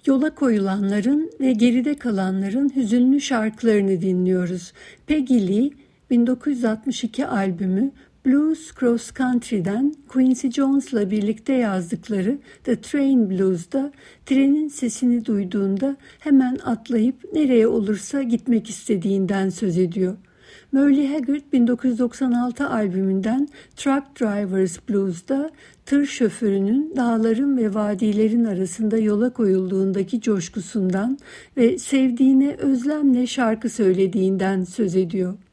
Yola koyulanların ve geride kalanların hüzünlü şarkılarını dinliyoruz. Peggy Lee 1962 albümü Blues Cross Country'den Quincy Jones'la birlikte yazdıkları The Train Blues'da trenin sesini duyduğunda hemen atlayıp nereye olursa gitmek istediğinden söz ediyor. Merle Haggard 1996 albümünden Truck Drivers Blues'da tır şoförünün dağların ve vadilerin arasında yola koyulduğundaki coşkusundan ve sevdiğine özlemle şarkı söylediğinden söz ediyor.